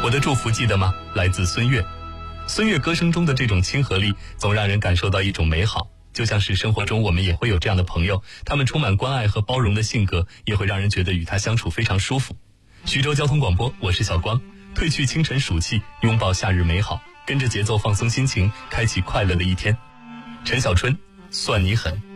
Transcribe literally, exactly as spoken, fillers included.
我的祝福记得吗？来自孙悦。孙悦歌声中的这种亲和力，总让人感受到一种美好。就像是生活中我们也会有这样的朋友，他们充满关爱和包容的性格，也会让人觉得与他相处非常舒服。徐州交通广播，我是小光，褪去清晨暑气，拥抱夏日美好，跟着节奏放松心情，开启快乐的一天。陈小春，算你狠。